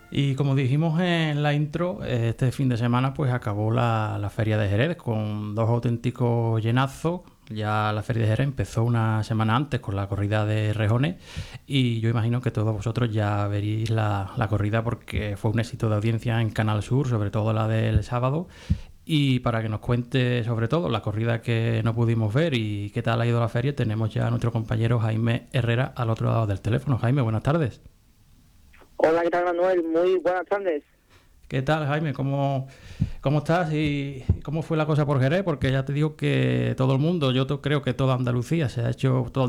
Y como dijimos en la intro, este fin de semana pues acabó la Feria de Jerez con dos auténticos llenazos. Ya la Feria de Jerez empezó una semana antes con la corrida de rejones y yo imagino que todos vosotros ya veréis la corrida porque fue un éxito de audiencia en Canal Sur, sobre todo la del sábado. Y para que nos cuente sobre todo la corrida que no pudimos ver y qué tal ha ido la feria, tenemos ya a nuestro compañero Jaime Herrera al otro lado del teléfono. Jaime, buenas tardes. Hola, ¿qué tal, Manuel? Muy buenas tardes. ¿Qué tal, Jaime? ¿Cómo estás y cómo fue la cosa por Jerez? Porque ya te digo que todo el mundo, creo que toda Andalucía se ha hecho todo